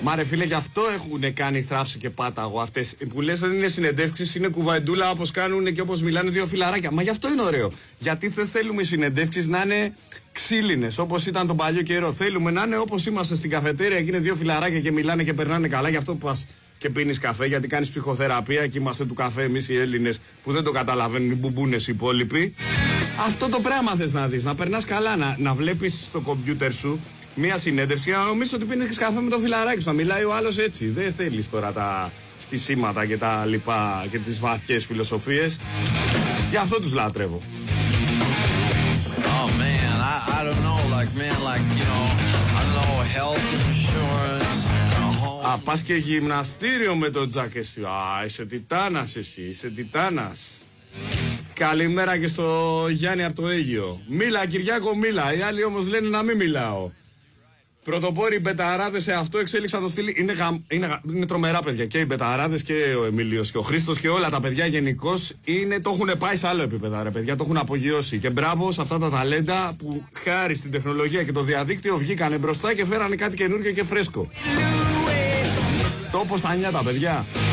Μα ρε φίλε, γι' αυτό έχουν κάνει θράψη και πάταγο αυτές. Που λες δεν είναι συνεντεύξεις, είναι κουβαντούλα όπως κάνουν και όπως μιλάνε δύο φιλαράκια. Μα γι' αυτό είναι ωραίο. Γιατί δεν θέλουμε οι συνεντεύξεις να είναι ξύλινες όπως ήταν τον παλιό καιρό. Θέλουμε να είναι όπως είμαστε στην καφετέρια και είναι δύο φιλαράκια και μιλάνε και περνάνε καλά. Γι' αυτό που πας και πίνεις καφέ, γιατί κάνεις ψυχοθεραπεία και είμαστε του καφέ εμείς οι Έλληνες που δεν το καταλαβαίνουν οι μπουμπούνες οι υπόλοιποι. Αυτό το πράγμα θες να δεις, να περνάς καλά, να βλέπεις στο κομπιούτερ σου μία συνέντευξη και να νομίζεις ότι πίνεις καφέ με το φιλαράκι σου. Να μιλάει ο άλλος έτσι. Δεν θέλεις τώρα τα στισίματα και τα λοιπά και τις βαθιές φιλοσοφίες. Γι' αυτό τους λάτρευω. Oh man, I don't know, like man, like you know, I don't know, health insurance and a home. Πας και γυμναστήριο με τον Τζακ εσύ. Είσαι τιτάνας εσύ, είσαι τιτάνας. Καλημέρα και στο Γιάννη από το Αίγυο. Μίλα Κυριάκο, μίλα. Οι άλλοι όμως λένε να μην μιλάω. Πρωτοπόροι μπεταράδες σε αυτό εξέλιξαν το στυλ. Είναι τρομερά παιδιά. Και οι μπεταράδες και ο Εμίλιος και ο Χρήστος και όλα τα παιδιά γενικώς το έχουν πάει σε άλλο επίπεδο. Ρε παιδιά, το έχουν απογειώσει. Και μπράβο σε αυτά τα ταλέντα που χάρη στην τεχνολογία και το διαδίκτυο βγήκανε μπροστά και φέρανε κάτι καινούργιο και φρέσκο. Τόπο στα νιάτα, παιδιά.